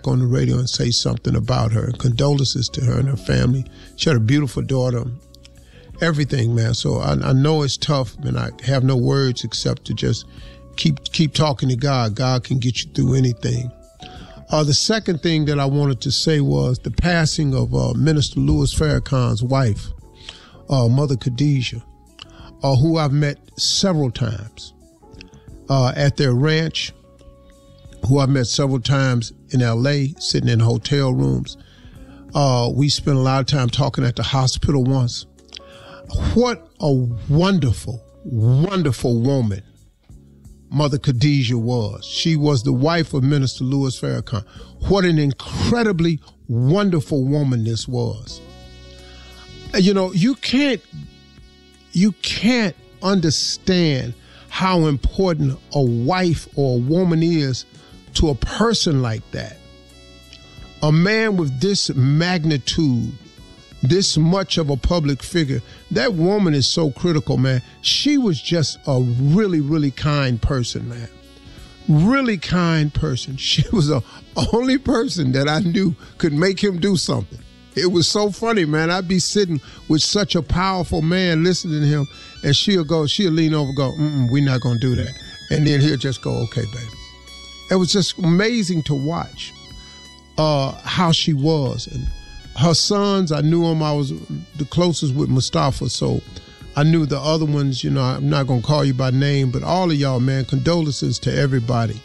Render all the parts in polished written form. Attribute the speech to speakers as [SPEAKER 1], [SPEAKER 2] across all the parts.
[SPEAKER 1] back on the radio and say something about her. Condolences to her and her family. She had a beautiful daughter. Everything, man. So I know it's tough, and I have no words except to just keep talking to God. God can get you through anything. The second thing that I wanted to say was the passing of Minister Louis Farrakhan's wife, Mother Khadijah, who I've met several times at their ranch, who I've met several times in L.A., sitting in hotel rooms. We spent a lot of time talking at the hospital once. What a wonderful, wonderful woman Mother Khadijah was. She was the wife of Minister Louis Farrakhan. What an incredibly wonderful woman this was. You know, you can't understand how important a wife or a woman is to a person like that. A man with this magnitude, this much of a public figure, that woman is so critical, man. She was just a really, really kind person, man. Really kind person. She was the only person that I knew could make him do something. It was so funny, man. I'd be sitting with such a powerful man listening to him, and she'll lean over and go, we're not going to do that. And then he'll just go, okay, baby. It was just amazing to watch how she was. And her sons, I knew them. I was the closest with Mustafa, so I knew the other ones. You know, I'm not going to call you by name, but all of y'all, man, condolences to everybody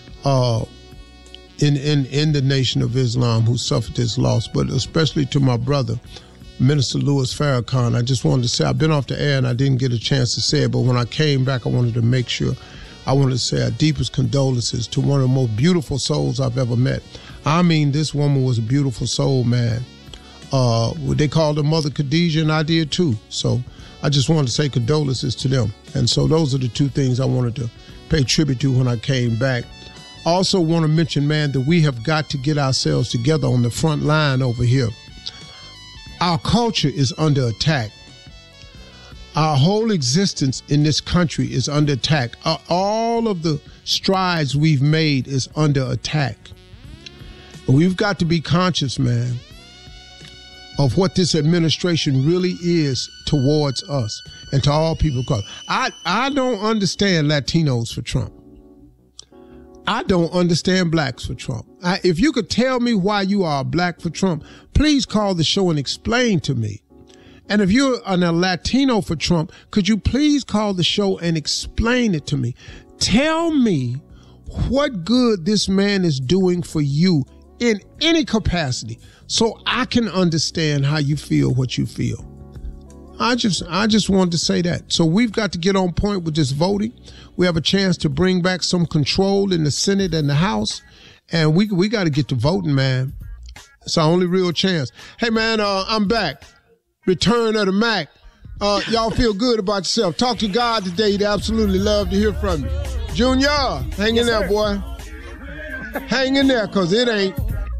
[SPEAKER 1] in the Nation of Islam who suffered this loss, but especially to my brother, Minister Louis Farrakhan. I just wanted to say, I've been off the air and I didn't get a chance to say it, but when I came back, I wanted to make sure. I wanted to say our deepest condolences to one of the most beautiful souls I've ever met. I mean, this woman was a beautiful soul, man. They called her Mother Khadijah, and I did too. So I just wanted to say condolences to them. And so those are the two things I wanted to pay tribute to when I came back. Also want to mention, man, that we have got to get ourselves together on the front line over here. Our culture is under attack. Our whole existence in this country is under attack. All of the strides we've made is under attack. We've got to be conscious, man, of what this administration really is towards us and to all people. I don't understand Latinos for Trump. I don't understand blacks for Trump. If you could tell me why you are black for Trump, please call the show and explain to me. And if you're a Latino for Trump, could you please call the show and explain it to me? Tell me what good this man is doing for you in any capacity so I can understand how you feel what you feel. I just wanted to say that. So we've got to get on point with this voting. We have a chance to bring back some control in the Senate and the House. And we got to get to voting, man. It's our only real chance. Hey, man, I'm back. Return of the Mac. Y'all feel good about yourself. Talk to God today. He'd absolutely love to hear from you. Junior, hang in there, boy. Hang in there, because it ain't.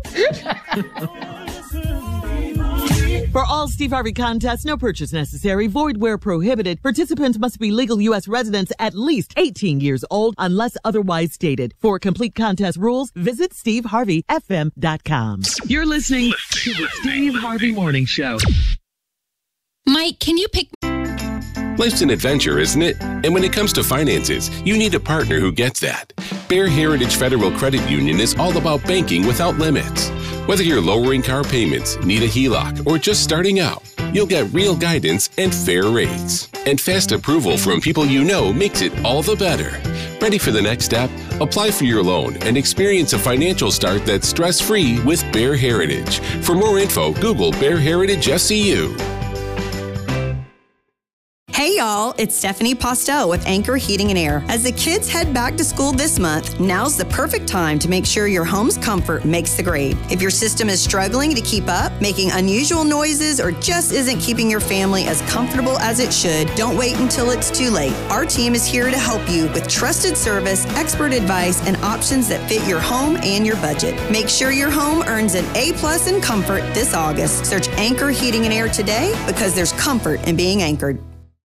[SPEAKER 2] For all Steve Harvey contests, no purchase necessary, void where prohibited. Participants must be legal U.S. residents at least 18 years old unless otherwise stated. For complete contest rules, visit SteveHarveyFM.com. You're listening to the Steve Harvey Morning Show.
[SPEAKER 3] Mike, can you pick...
[SPEAKER 4] Life's an adventure, isn't it? And when it comes to finances, you need a partner who gets that. Bear Heritage Federal Credit Union is all about banking without limits. Whether you're lowering car payments, need a HELOC, or just starting out, you'll get real guidance and fair rates. And fast approval from people you know makes it all the better. Ready for the next step? Apply for your loan and experience a financial start that's stress-free with Bear Heritage. For more info, Google Bear Heritage SCU.
[SPEAKER 5] Hey y'all, it's Stephanie Postel with Anchor Heating and Air. As the kids head back to school this month, now's the perfect time to make sure your home's comfort makes the grade. If your system is struggling to keep up, making unusual noises, or just isn't keeping your family as comfortable as it should, don't wait until it's too late. Our team is here to help you with trusted service, expert advice, and options that fit your home and your budget. Make sure your home earns an A+ in comfort this August. Search Anchor Heating and Air today because there's comfort in being anchored.